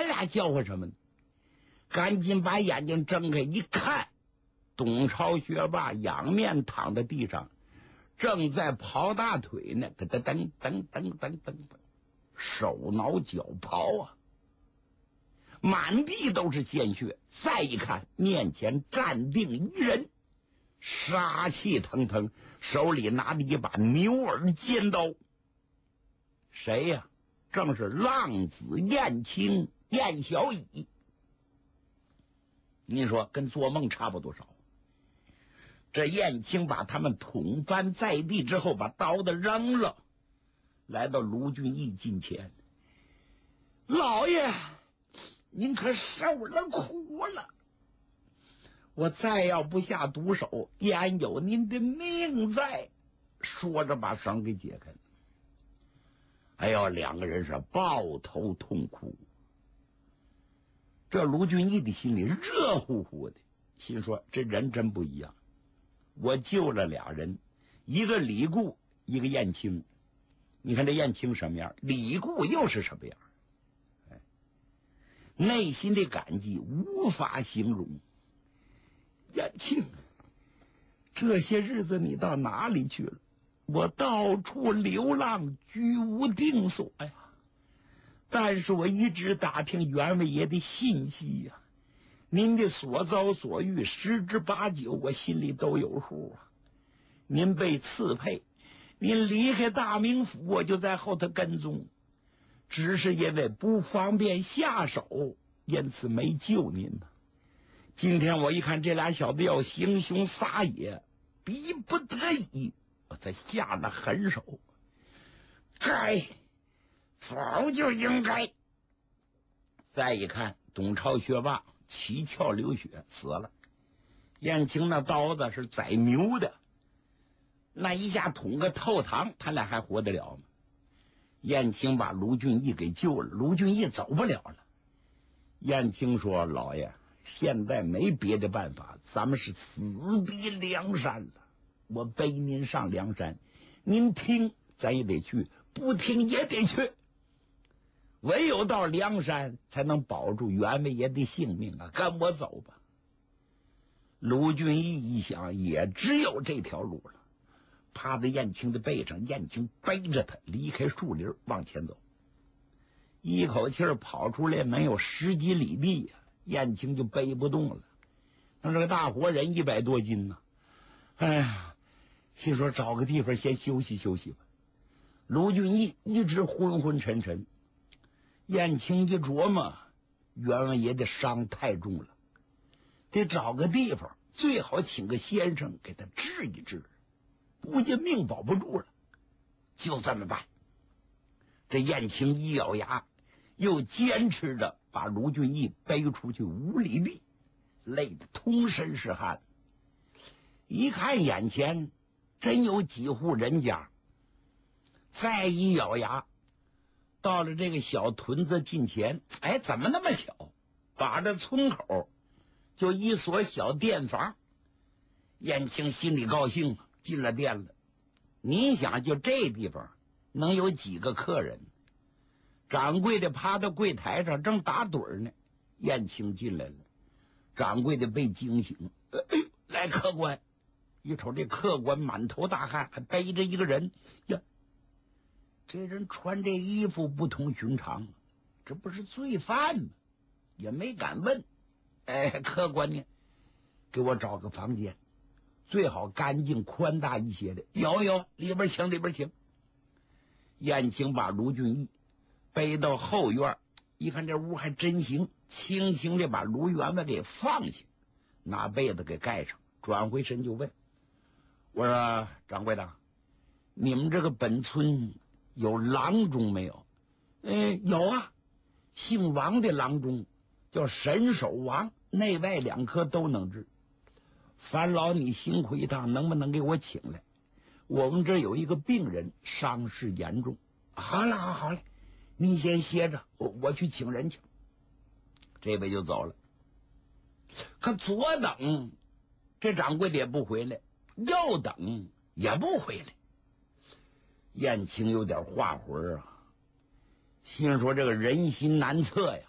咱俩叫唤什么呢？赶紧把眼睛睁开一看，东朝学霸仰面躺在地上，正在刨大腿呢，噔噔噔噔噔噔，手挠脚刨啊，满地都是鲜血。再一看，面前站定一人，杀气腾腾，手里拿着一把牛耳尖刀。谁呀？正是浪子燕青燕小乙。你说跟做梦差不多少？这燕青把他们捅翻在地之后，把刀子扔了，来到卢俊义近前。老爷，您可受了苦了，我再要不下毒手，焉有您的命在？说着把绳给解开了。哎呦，两个人是抱头痛哭。这卢俊义的心里热乎乎的，心说这人真不一样，我救了俩人，一个李固，一个燕青。你看这燕青什么样，李固又是什么样，内心的感激无法形容。燕青，这些日子你到哪里去了？我到处流浪，居无定所呀。但是我一直打听袁伟爷的信息呀，您的所遭所遇十之八九我心里都有数啊。您被刺配，您离开大名府，我就在后头跟踪，只是因为不方便下手，因此没救您呢。今天我一看这俩小子要行凶撒野，逼不得已，我才下了狠手。该早就应该。再一看，东朝学霸七窍流血死了，燕青那刀子是宰牛的，那一下捅个透膛，他俩还活得了吗？燕青把卢俊义给救了，卢俊义走不了了。燕青说：老爷，现在没别的办法，咱们是死逼梁山了，我背您上梁山，您听咱也得去，不听也得去，唯有到梁山才能保住袁伟爷的性命啊！跟我走吧。卢俊义一想，也只有这条路了，趴在燕青的背上，燕青背着他离开树林往前走，一口气跑出来能有10几里地呀，燕青就背不动了。那这个大活人100多斤呢，哎呀，心说找个地方先休息休息吧。卢俊义一直昏昏沉沉，燕青一琢磨，袁伟爷的伤太重了，得找个地方，最好请个先生给他治一治，不然命保不住了。就这么办。这燕青一咬牙，又坚持着把卢俊义背出去5里地，累得通身是汗。一看眼前真有几户人家，再一咬牙，到了这个小屯子近前，哎，怎么那么巧，把这村口就一所小店房。燕青心里高兴，进了店了。你想，就这地方能有几个客人？掌柜的趴到柜台上正打盹呢，燕青进来了。掌柜的被惊醒，哎呦，来客官！一瞅这客官满头大汗，还背着一个人呀，这人穿这衣服不同寻常，这不是罪犯吗？也没敢问。哎，客官呢？给我找个房间，最好干净宽大一些的。有，里边请，里边请。燕青把卢俊义背到后院，一看这屋还真行，轻轻的把卢员外给放下，拿被子给盖上，转回身就问：我说掌柜的，你们这个本村有郎中没有？有啊，姓王的郎中叫神手王，内外2科都能治。烦劳你辛苦一趟，能不能给我请来？我们这有一个病人伤势严重。好了，你先歇着，我去请人去。这位就走了。可左等这掌柜的也不回来，右等也不回来。燕青有点画魂啊，心说这个人心难测呀。